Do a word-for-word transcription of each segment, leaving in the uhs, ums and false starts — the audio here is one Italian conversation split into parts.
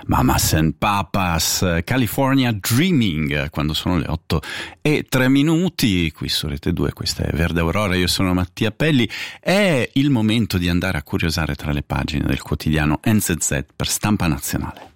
Mamas and Papas, California Dreaming, quando sono le otto e tre minuti, qui su Rete due, questa è Verde Aurora, io sono Mattia Pelli. È il momento di andare a curiosare tra le pagine del quotidiano N Z Z per Stampa Nazionale.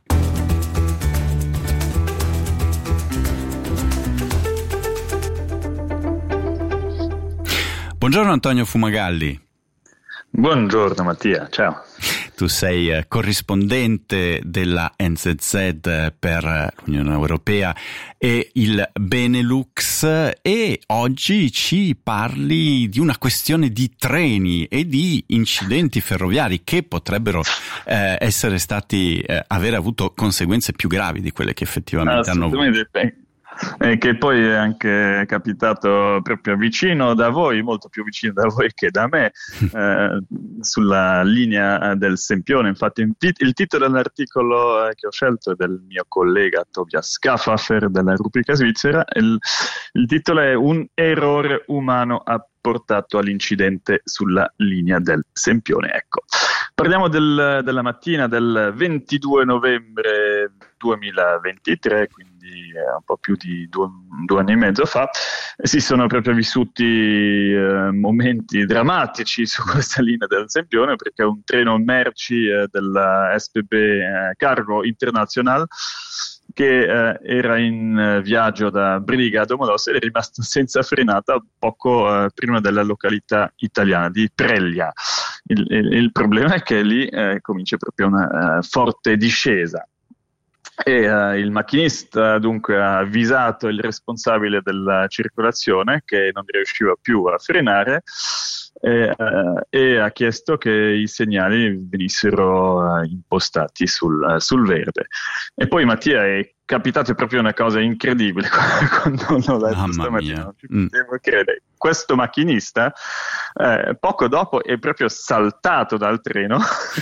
Buongiorno Antonio Fumagalli. Buongiorno Mattia, ciao. Tu sei eh, corrispondente della N Z Z per l'Unione Europea e il Benelux e oggi ci parli di una questione di treni e di incidenti ferroviari che potrebbero eh, essere stati, eh, avere avuto conseguenze più gravi di quelle che effettivamente hanno avuto. E che poi è anche capitato proprio vicino da voi, molto più vicino da voi che da me, eh, sulla linea del Sempione. Infatti il titolo dell'articolo che ho scelto è del mio collega Tobias Schaffer della Repubblica Svizzera. Il, il titolo è Un errore umano ha portato all'incidente sulla linea del Sempione. Ecco, parliamo del, della mattina del ventidue novembre duemilaventitré, quindi un po' più di due, due anni e mezzo fa. Si sono proprio vissuti eh, momenti drammatici su questa linea del Sempione, perché un treno merci eh, della S B B eh, Cargo International che eh, era in eh, viaggio da Briga a Domodossola è rimasto senza frenata poco eh, prima della località italiana di Preglia. Il, il, il problema è che lì eh, comincia proprio una uh, forte discesa. E uh, il macchinista dunque ha avvisato il responsabile della circolazione che non riusciva più a frenare e, uh, e ha chiesto che i segnali venissero uh, impostati sul, uh, sul verde. E poi Mattia, è capitata proprio una cosa incredibile quando l'ho letto stamattina, non ci potevo mm. credere. Questo macchinista eh, poco dopo è proprio saltato dal treno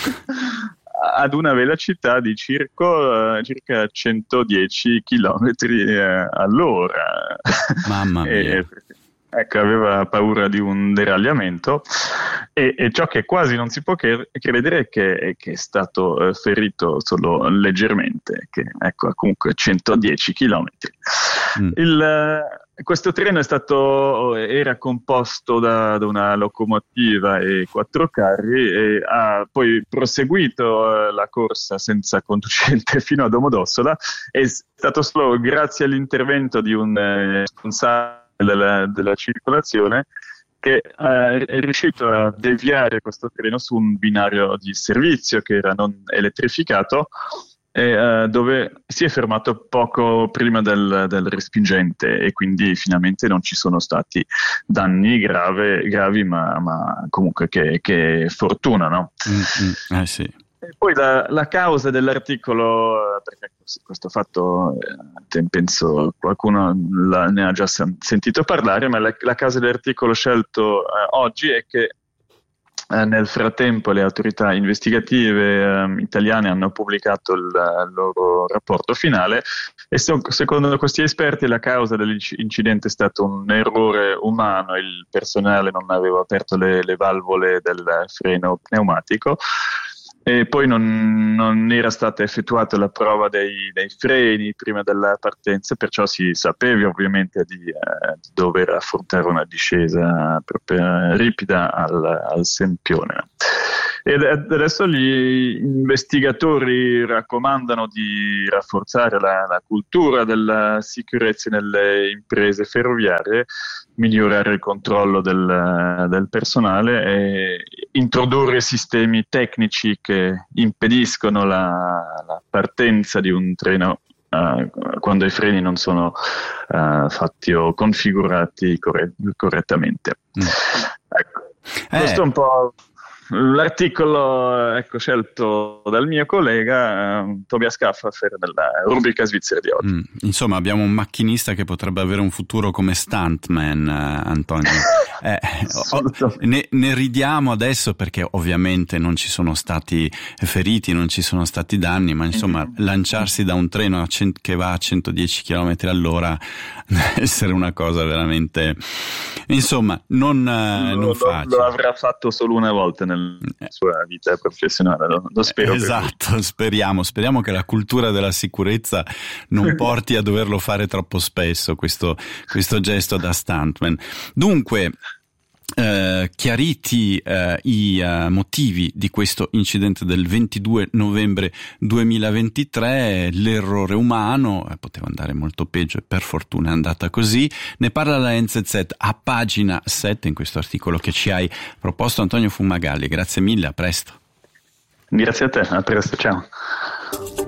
ad una velocità di circa, uh, circa centodieci chilometri uh, all'ora. Mamma mia. e, ecco, aveva paura di un deragliamento e, e ciò che quasi non si può credere è che, è che è stato uh, ferito solo leggermente, che ecco, comunque centodieci chilometri. Mm. Il, uh, questo treno è stato, era composto da, da una locomotiva e quattro carri e ha poi proseguito uh, la corsa senza conducente fino a Domodossola. È stato solo grazie all'intervento di un uh, responsabile della, della circolazione che uh, è riuscito a deviare questo treno su un binario di servizio che era non elettrificato e, uh, dove si è fermato poco prima del, del respingente e quindi finalmente non ci sono stati danni grave, gravi ma, ma comunque che, che fortuna, no? Mm-hmm. Eh sì. E poi la, la causa dell'articolo, perché questo fatto eh, penso qualcuno la, ne ha già sentito parlare, ma la, la causa dell'articolo scelto eh, oggi è che eh, nel frattempo le autorità investigative eh, italiane hanno pubblicato il, il loro rapporto finale e so, secondo questi esperti la causa dell'incidente è stato un errore umano, il personale non aveva aperto le, le valvole del freno pneumatico. E poi non, non era stata effettuata la prova dei, dei freni prima della partenza, perciò si sapeva ovviamente di, eh, di dover affrontare una discesa proprio ripida al, al Sempione. E adesso gli investigatori raccomandano di rafforzare la, la cultura della sicurezza nelle imprese ferroviarie, migliorare il controllo del, del personale e introdurre sistemi tecnici che impediscono la, la partenza di un treno uh, quando i freni non sono uh, fatti o configurati corre- correttamente. Mm. Ecco, eh. Questo è un po' l'articolo ecco, scelto dal mio collega eh, Tobias Schaffer della rubrica svizzera di oggi. Mm, insomma, abbiamo un macchinista che potrebbe avere un futuro come stuntman, eh, Antonio. Eh, oh, ne, ne ridiamo adesso perché ovviamente non ci sono stati feriti, non ci sono stati danni, ma insomma mm-hmm. lanciarsi da un treno a cent- che va a centodieci chilometri all'ora deve essere una cosa veramente, insomma, non, eh, lo, non lo, facile. Lo avrà fatto solo una volta nella nella sua vita professionale, lo, lo spero. Esatto, speriamo, speriamo che la cultura della sicurezza non porti a doverlo fare troppo spesso, questo, questo gesto da stuntman. Dunque, Eh, chiariti eh, i eh, motivi di questo incidente del ventidue novembre duemilaventitré, l'errore umano, eh, poteva andare molto peggio e per fortuna è andata così. Ne parla la N Z Z a pagina sette in questo articolo che ci hai proposto, Antonio Fumagalli. Grazie mille, a presto. Grazie a te, a presto, ciao.